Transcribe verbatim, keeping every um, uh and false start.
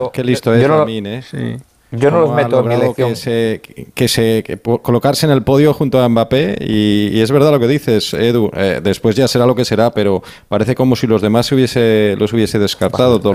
Qué listo es Yo no lo- Lamine, ¿eh? Sí. Yo no Cómo los ha meto en mi logrado elección. que se, que se que po- colocarse en el podio junto a Mbappé y, y es verdad lo que dices, Edu. Eh, después ya será lo que será, pero parece como si los demás se hubiese, los hubiese descartado.